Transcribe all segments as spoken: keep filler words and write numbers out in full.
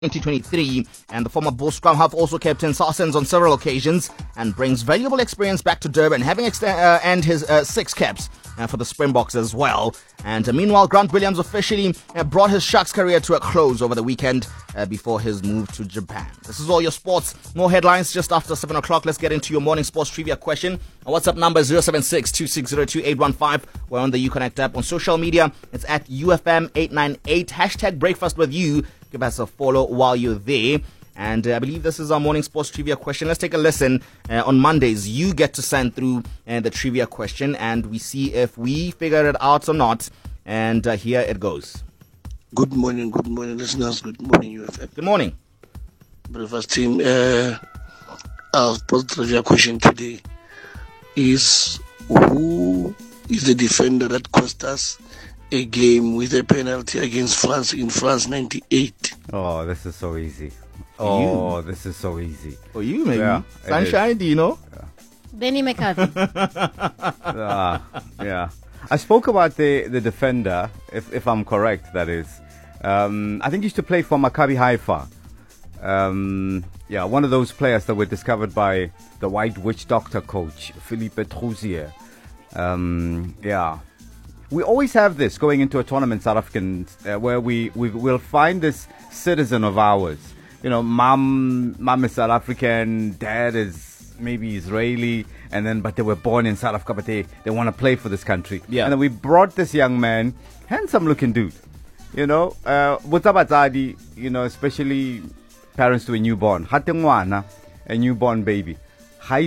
twenty twenty-three, and the former Bull scrum half also captained Saracens on several occasions and brings valuable experience back to Durban, having extend, uh, earned his uh, six caps uh, for the Springboks as well. And uh, meanwhile, Grant Williams officially uh, brought his Sharks career to a close over the weekend uh, before his move to Japan. This is all your sports. More headlines just after seven o'clock. Let's get into your morning sports trivia question. Our WhatsApp number is zero seven six, two six zero, two eight one five. We're on the Uconnect app. On social media, it's at U F M eight nine eight. Hashtag breakfast with you. Give us a follow while you're there. And uh, I believe this is our morning sports trivia question. Let's take a listen. Uh, on Mondays, you get to send through uh, the trivia question, and we see if we figure it out or not. And uh, here it goes. Good morning, good morning, listeners. Good morning, U F M. Good morning. Breakfast team. Uh, our sports trivia question today is: who is the defender that cost us a game with a penalty against France in France ninety-eight? Oh, this is so easy. Oh, you? This is so easy. For you, maybe. Yeah, Sunshine, do you know? Yeah. Benny McCarthy. uh, yeah. I spoke about the, the defender, if if I'm correct, that is. Um, I think he used to play for Maccabi Haifa. Um, yeah, one of those players that were discovered by the White Witch Doctor coach, Philippe Trousier. Um, yeah. We always have this going into a tournament, South African, uh, where we, we will find this citizen of ours. You know, mom, mom is South African, dad is maybe Israeli, and then but they were born in South Africa, but they, they want to play for this country. Yeah. And then we brought this young man, handsome looking dude. You know, uh, Wutabatadi, you know, especially parents to a newborn, Hatengwana, a newborn baby. Okay.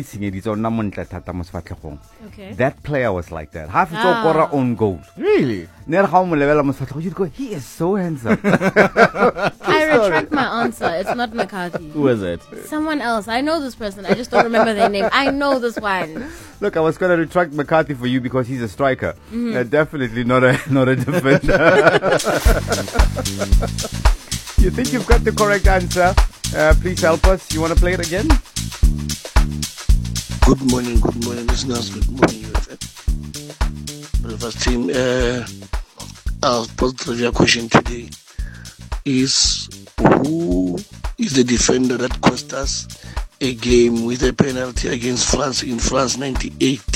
That player was like that. Half his ah. own goal. Really? You'd go, he is so handsome. I retract my answer. It's not McCarthy. Who is it? Someone else. I know this person. I just don't remember their name. I know this one. Look, I was going to retract McCarthy for you because he's a striker. Mm-hmm. Uh, definitely not a not a defender. You think you've got the correct answer? Uh, please help us. You want to play it again? Good morning, good morning, listeners. Good morning, U F M. Breakfast team. Uh, our sports trivia question today is: who is the defender that cost us a game with a penalty against France in France ninety-eight?